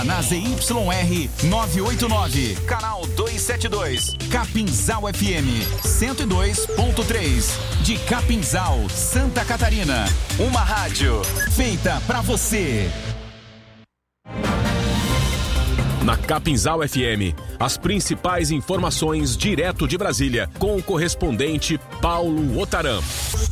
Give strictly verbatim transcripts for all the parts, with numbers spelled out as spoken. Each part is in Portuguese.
Na Z Y R novecentos e oitenta e nove, canal duzentos e setenta e dois, Capinzal F M cento e dois ponto três, de Capinzal, Santa Catarina. Uma rádio feita pra você. Na Capinzal F M, as principais informações direto de Brasília, com o correspondente Paulo Otaram.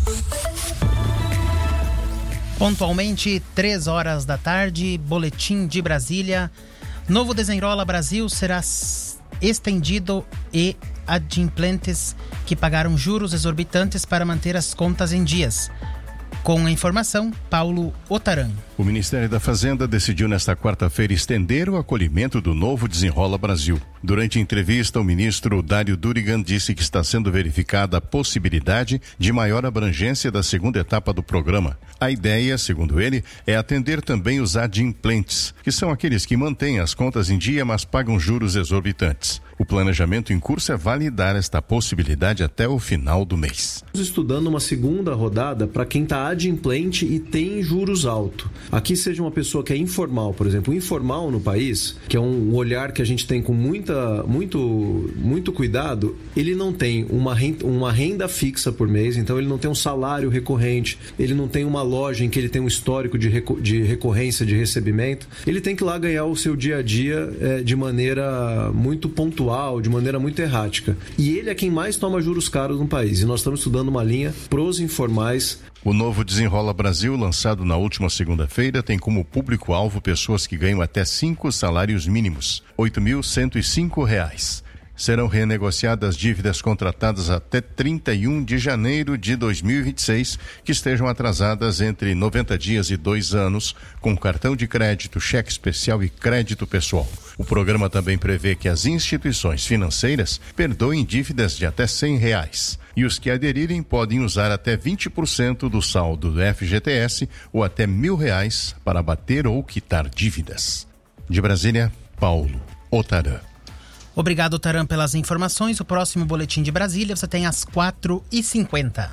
Pontualmente, três horas da tarde, boletim de Brasília. Novo Desenrola Brasil será estendido e adimplentes que pagaram juros exorbitantes para manter as contas em dias. Com a informação, Paulo Otaram. O Ministério da Fazenda decidiu nesta quarta-feira estender o acolhimento do Novo Desenrola Brasil. Durante entrevista, o ministro Dário Durigan disse que está sendo verificada a possibilidade de maior abrangência da segunda etapa do programa. A ideia, segundo ele, é atender também os adimplentes, que são aqueles que mantêm as contas em dia, mas pagam juros exorbitantes. O planejamento em curso é validar esta possibilidade até o final do mês. Estamos estudando uma segunda rodada para quem está adimplente e tem juros altos. Aqui seja uma pessoa que é informal, por exemplo, informal no país, que é um olhar que a gente tem com muita, muito, muito cuidado, ele não tem uma renda, uma renda fixa por mês, então ele não tem um salário recorrente, ele não tem uma loja em que ele tem um histórico de, reco- de recorrência de recebimento, ele tem que ir lá ganhar o seu dia a dia é, de maneira muito pontual, de maneira muito errática. E ele é quem mais toma juros caros no país, e nós estamos estudando uma linha pros informais. O Novo Desenrola Brasil, lançado na última segunda-feira, tem como público-alvo pessoas que ganham até cinco salários mínimos, oito mil cento e cinco reais. Serão renegociadas dívidas contratadas até trinta e um de janeiro de dois mil e vinte e seis, que estejam atrasadas entre noventa dias e dois anos, com cartão de crédito, cheque especial e crédito pessoal. O programa também prevê que as instituições financeiras perdoem dívidas de até cem reais. E os que aderirem podem usar até vinte por cento do saldo do F G T S ou até mil reais para abater ou quitar dívidas. De Brasília, Paulo Otaram. Obrigado, Otaram, pelas informações. O próximo boletim de Brasília você tem às quatro e cinquenta.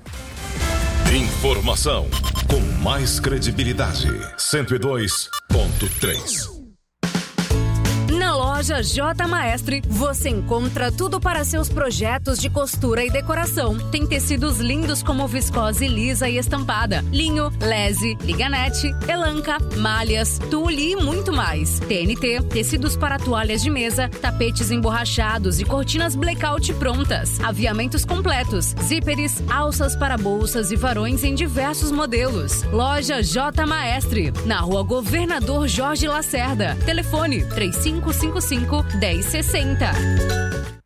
Informação com mais credibilidade. cento e dois ponto três. Na loja J Maestre, você encontra tudo para seus projetos de costura e decoração. Tem tecidos lindos como viscose lisa e estampada, linho, lese, liganete, elanca, malhas, tule e muito mais. T N T, tecidos para toalhas de mesa, tapetes emborrachados e cortinas blackout prontas. Aviamentos completos, zíperes, alças para bolsas e varões em diversos modelos. Loja J Maestre, na rua Governador Jorge Lacerda. Telefone três cinco cinco cinco, um zero seis zero.